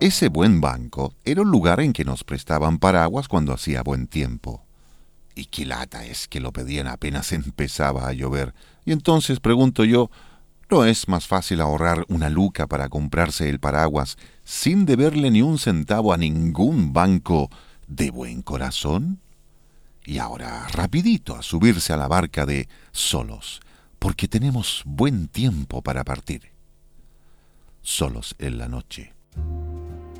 Ese buen banco era un lugar en que nos prestaban paraguas cuando hacía buen tiempo. Y qué lata es que lo pedían apenas empezaba a llover. Y entonces pregunto yo, ¿no es más fácil ahorrar una luca para comprarse el paraguas sin deberle ni un centavo a ningún banco de buen corazón? Y ahora, rapidito, a subirse a la barca de Solos, porque tenemos buen tiempo para partir. Solos en la noche.